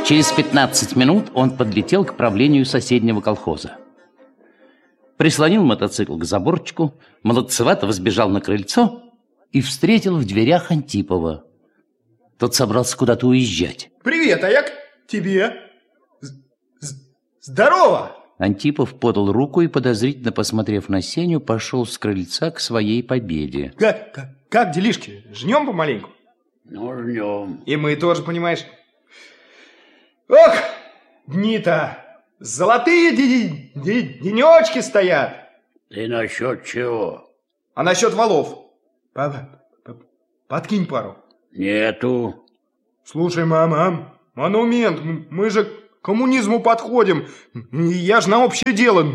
Через 15 минут он подлетел к правлению соседнего колхоза. Прислонил мотоцикл к заборчику, молодцевато взбежал на крыльцо и встретил в дверях Антипова. Тот собрался куда-то уезжать. Привет, а я к тебе. Здорово! Антипов подал руку и, подозрительно посмотрев на Сеню, пошел с крыльца к своей победе. Как делишки? Жнем помаленьку? Ну, жнем. И мы тоже, понимаешь. Ох, дни-то золотые денечки стоят. Ты насчет чего? А насчет валов? Подкинь пару. Нету. Слушай, мама, монумент, мы же к коммунизму подходим. Я же на общее дело.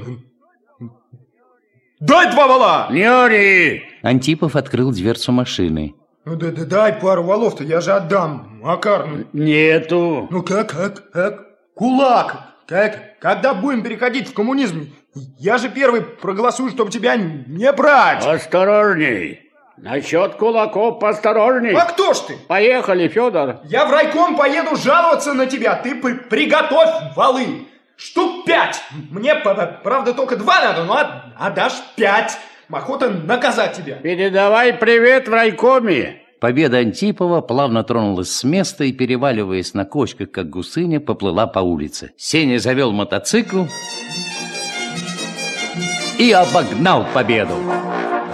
Дай 2 вала! Не ори! Антипов открыл дверцу машины. Ну дай пару валов-то, я же отдам, Макар. Нету. Ну как? Кулак! Когда будем переходить в коммунизм, я же первый проголосую, чтобы тебя не брать. Осторожней. Насчет кулаков поосторожней. А кто ж ты? Поехали, Федор. Я в райком поеду жаловаться на тебя. Ты приготовь валы. Штук 5. Мне, правда, только 2 надо, но отдашь 5. Охота наказать тебя. Передавай привет в райкоме. Победа Антипова плавно тронулась с места и, переваливаясь на кочках, как гусыня, поплыла по улице. Сеня завел мотоцикл и обогнал победу.